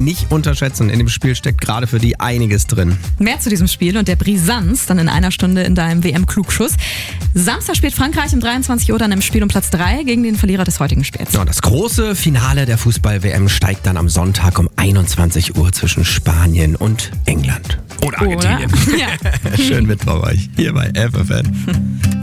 nicht unterschätzen. In dem Spiel steckt gerade für die einiges drin. Mehr zu diesem Spiel und der Brisanz dann in einer Stunde in deinem WM-Klugschuss. Samstag spielt Frankreich um 23 Uhr dann im Spiel um Platz 3 gegen den Verlierer des heutigen Spiels. Ja, und das große Finale der Fußball-WM steigt dann am Sonntag um 21 Uhr zwischen Spanien und England. Oder Argentinien. Ja. Schönen Mittwoch euch hier bei FFN.